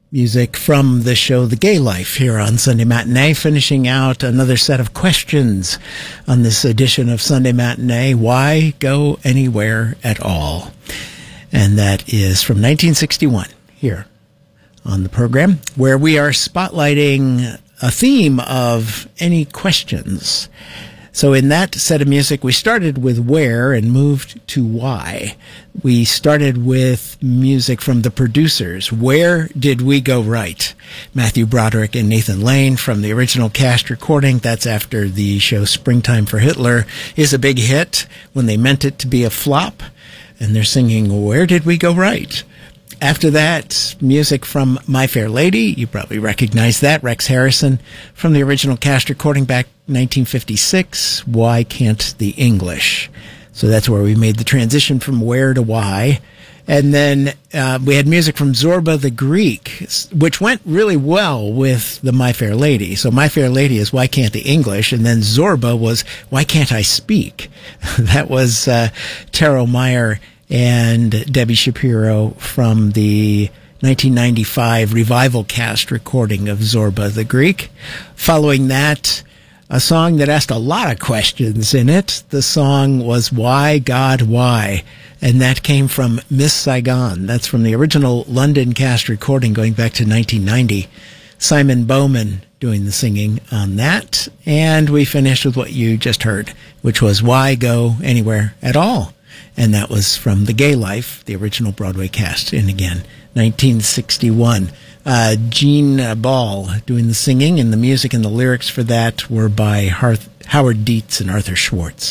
Music from the show The Gay Life here on Sunday Matinee, finishing out another set of questions on this edition of Sunday Matinee, Why Go Anywhere at All? And that is from 1961 here on the program, where we are spotlighting a theme of any questions. So in that set of music, we started with Where and moved to Why. We started with music from the producers. Where Did We Go Right? Matthew Broderick and Nathan Lane from the original cast recording. That's after the show Springtime for Hitler is a big hit when they meant it to be a flop. And they're singing, Where Did We Go Right? After that, music from My Fair Lady. You probably recognize that. Rex Harrison from the original cast recording back 1956. Why Can't the English? So that's where we made the transition from Where to Why. And then we had music from Zorba the Greek, which went really well with the My Fair Lady. So My Fair Lady is Why Can't the English? And then Zorba was Why Can't I Speak? That was Taro Meyer and Debbie Shapiro from the 1995 revival cast recording of Zorba the Greek. Following that, a song that asked a lot of questions in it. The song was Why, God, Why? And that came from Miss Saigon. That's from the original London cast recording going back to 1990. Simon Bowman doing the singing on that. And we finished with what you just heard, which was Why Go Anywhere at All? And that was from The Gay Life, the original Broadway cast, in again, 1961. Gene Ball doing the singing, and the music and the lyrics for that were by Howard Dietz and Arthur Schwartz.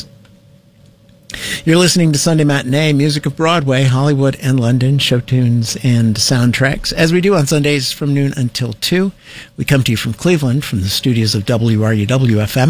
You're listening to Sunday Matinee, music of Broadway, Hollywood, and London, show tunes and soundtracks. As we do on Sundays from noon until 2, we come to you from Cleveland, from the studios of WRUW-FM.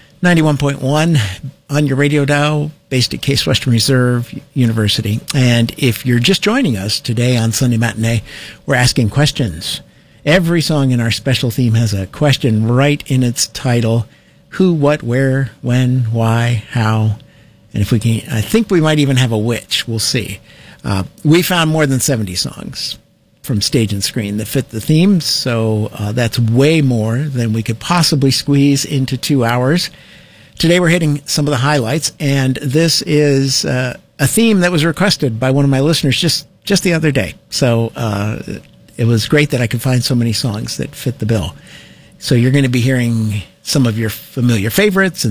91.1 on your radio dial, based at Case Western Reserve University. And if you're just joining us today on Sunday Matinee, we're asking questions. Every song in our special theme has a question right in its title. Who, what, where, when, why, how. And if we can, I think we might even have a which. We'll see. We found more than 70 songs from stage and screen that fit the themes, so that's way more than we could possibly squeeze into 2 hours. Today we're hitting some of the highlights, and this is a theme that was requested by one of my listeners just the other day. So it was great that I could find so many songs that fit the bill. So you're going to be hearing some of your familiar favorites and